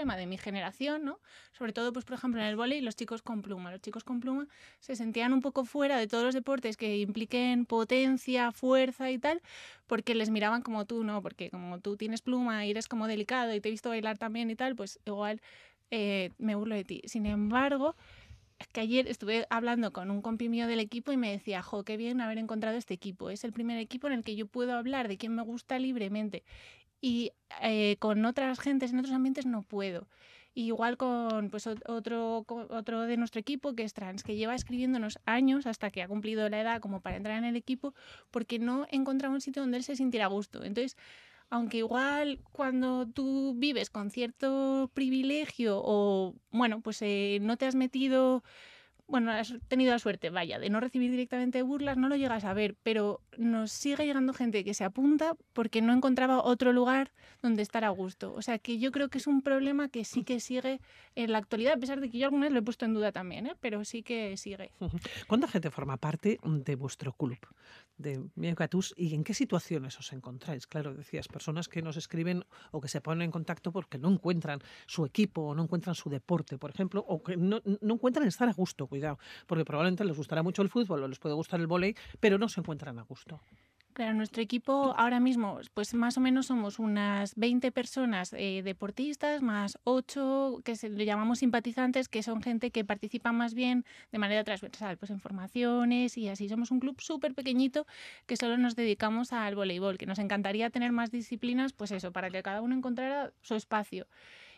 problema de mi generación, ¿no? Sobre todo, pues por ejemplo, en el vóley, los chicos con pluma. Los chicos con pluma se sentían un poco fuera de todos los deportes que impliquen potencia, fuerza y tal, porque les miraban como tú, ¿no? Porque como tú tienes pluma y eres como delicado y te he visto bailar también y tal, pues igual me burlo de ti. Sin embargo, es que ayer estuve hablando con un compi mío del equipo y me decía, jo, qué bien haber encontrado este equipo. Es el primer equipo en el que yo puedo hablar de quién me gusta libremente. Y con otras gentes en otros ambientes no puedo. Y igual con pues otro de nuestro equipo que es trans, que lleva escribiéndonos años hasta que ha cumplido la edad como para entrar en el equipo, porque no encontraba un sitio donde él se sintiera a gusto. Entonces, aunque igual cuando tú vives con cierto privilegio o, bueno, pues no te has metido, bueno, has tenido la suerte, vaya, de no recibir directamente burlas, no lo llegas a ver, pero nos sigue llegando gente que se apunta porque no encontraba otro lugar donde estar a gusto. O sea, que yo creo que es un problema que sí que sigue en la actualidad, a pesar de que yo alguna vez lo he puesto en duda también, pero sí que sigue. ¿Cuánta gente forma parte de vuestro club de Miecatus y en qué situaciones os encontráis? Claro, decías, personas que nos escriben o que se ponen en contacto porque no encuentran su equipo o no encuentran su deporte, por ejemplo, o que no encuentran estar a gusto, cuidado, porque probablemente les gustará mucho el fútbol o les puede gustar el vóley, pero no se encuentran a gusto. Claro, nuestro equipo ahora mismo, pues más o menos somos unas 20 personas deportistas, más 8 que le llamamos simpatizantes, que son gente que participa más bien de manera transversal, pues en formaciones y así. Somos un club súper pequeñito que solo nos dedicamos al voleibol, que nos encantaría tener más disciplinas, pues eso, para que cada uno encontrara su espacio.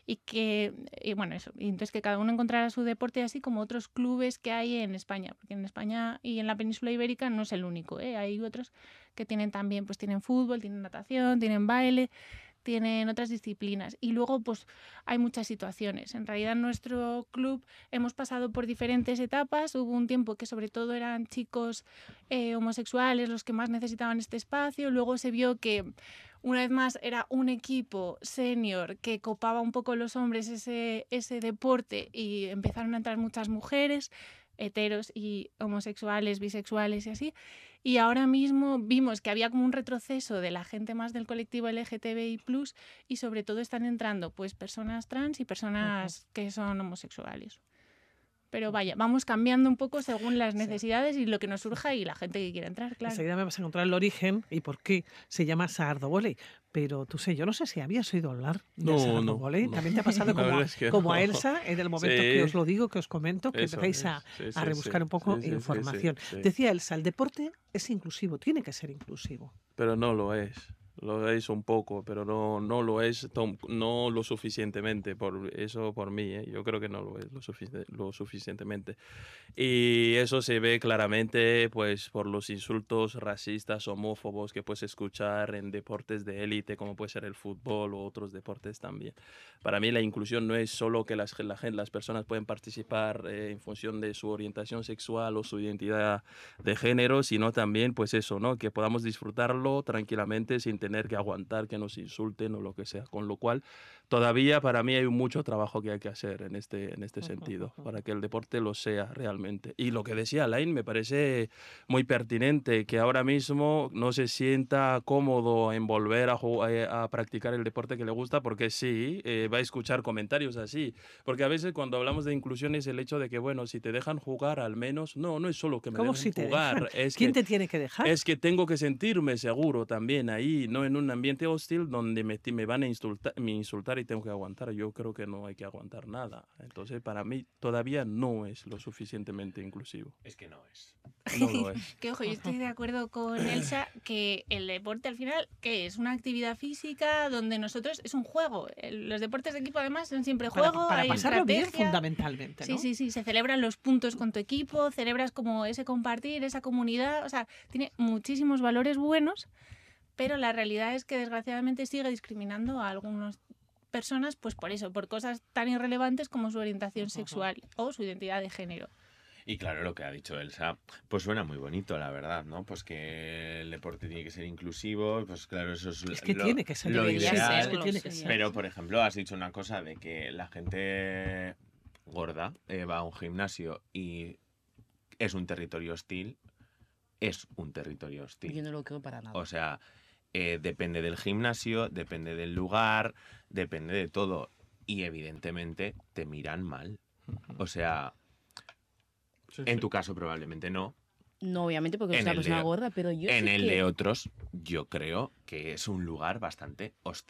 Y bueno, eso, y entonces que cada uno encontrara su deporte así como otros clubes que hay en España, porque en España y en la península ibérica no es el único, hay otros que tienen también, pues tienen fútbol, tienen natación, tienen baile, tienen otras disciplinas. Y luego, pues hay muchas situaciones. En realidad, en nuestro club hemos pasado por diferentes etapas. Hubo un tiempo que sobre todo eran chicos homosexuales los que más necesitaban este espacio. Luego se vio que una vez más era un equipo senior que copaba un poco los hombres ese deporte y empezaron a entrar muchas mujeres, heteros y homosexuales, bisexuales y así. Y ahora mismo vimos que había como un retroceso de la gente más del colectivo LGTBI+, y sobre todo están entrando pues personas trans y personas que son homosexuales. Pero vaya, vamos cambiando un poco según las necesidades y lo que nos surja y la gente que quiera entrar, claro. Enseguida me vas a encontrar el origen y por qué se llama Saardo Volley. Pero tú yo no sé si habías oído hablar de Saardo Volley. No. También te ha pasado como a Elsa en el momento que os lo digo, que os comento, que empecéis a rebuscar un poco información. Sí. Decía Elsa, el deporte es inclusivo, tiene que ser inclusivo. Pero no lo es. Lo es un poco, pero no lo es no lo suficientemente. Por mí, yo creo que no lo es lo suficientemente. Y eso se ve claramente pues por los insultos racistas, homófobos que puedes escuchar en deportes de élite como puede ser el fútbol o otros deportes también. Para mí la inclusión no es solo que las personas pueden participar en función de su orientación sexual o su identidad de género, sino también pues eso, ¿no? Que podamos disfrutarlo tranquilamente sin tener que aguantar que nos insulten o lo que sea. Con lo cual, todavía para mí hay mucho trabajo que hay que hacer en este sentido, para que el deporte lo sea realmente. Y lo que decía Alain me parece muy pertinente, que ahora mismo no se sienta cómodo en volver a practicar el deporte que le gusta, porque sí, va a escuchar comentarios así. Porque a veces cuando hablamos de inclusión es el hecho de que, bueno, si te dejan jugar al menos, no es solo que me dejen si jugar. ¿Quién te tiene que dejar? Es que tengo que sentirme seguro también ahí, no en un ambiente hostil donde me van a insultar y tengo que aguantar. Yo creo que no hay que aguantar nada. Entonces, para mí todavía no es lo suficientemente inclusivo. Es que no es. No lo es. Que ojo, yo estoy de acuerdo con Elsa que el deporte al final que es una actividad física donde nosotros es un juego. Los deportes de equipo además son siempre juego, para hay pasarlo estrategia. bien fundamentalmente, ¿no? Sí, se celebran los puntos con tu equipo, celebras como ese compartir, esa comunidad, o sea, tiene muchísimos valores buenos, pero la realidad es que desgraciadamente sigue discriminando a algunas personas, pues por eso, por cosas tan irrelevantes como su orientación sexual o su identidad de género. Y claro, lo que ha dicho Elsa, pues suena muy bonito, la verdad, ¿no? Pues que el deporte tiene que ser inclusivo, pues claro, eso es que tiene que ser lo ideal. es que tiene que ser. Pero, por ejemplo, has dicho una cosa de que la gente gorda va a un gimnasio y es un territorio hostil. Es un territorio hostil. Yo no lo creo para nada. O sea, depende del gimnasio, depende del lugar, depende de todo. y evidentemente te miran mal. O sea, Sí, en sí. tu caso probablemente no. No, obviamente, porque En es una el persona de- gorda, pero yo En sí el que... de otros, yo creo que es un lugar bastante hostil.